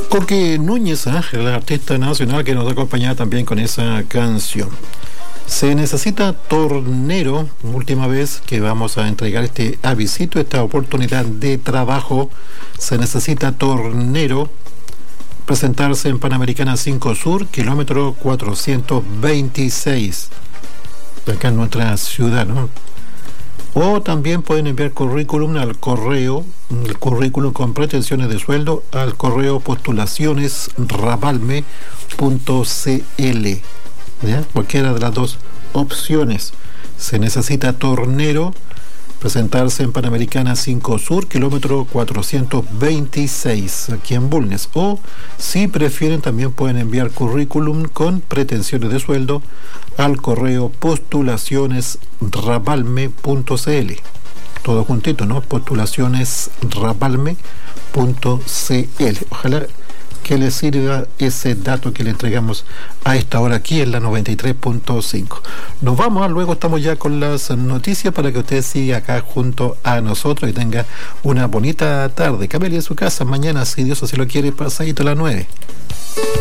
Coque Núñez, el artista nacional que nos va a acompañar también con esa canción. Se necesita tornero, última vez que vamos a entregar este avisito, esta oportunidad de trabajo. Se necesita tornero, presentarse en Panamericana 5 Sur, kilómetro 426, acá en nuestra ciudad, ¿no? O también pueden enviar currículum al correo, el currículum con pretensiones de sueldo, al correo postulacionesrabalme.cl. ¿Ya? Cualquiera de las dos opciones. Se necesita tornero, presentarse en Panamericana 5 Sur, kilómetro 426, aquí en Bulnes. O, si prefieren, también pueden enviar currículum con pretensiones de sueldo al correo postulacionesrabalme.cl. Todo juntito, ¿no? Postulacionesrabalme.cl. Ojalá que les sirva ese dato que le entregamos a esta hora aquí en la 93.5. Nos vamos, luego estamos ya con las noticias para que usted siga acá junto a nosotros y tenga una bonita tarde. Cámbiale en su casa mañana, si Dios así lo quiere, pasadito a las 9.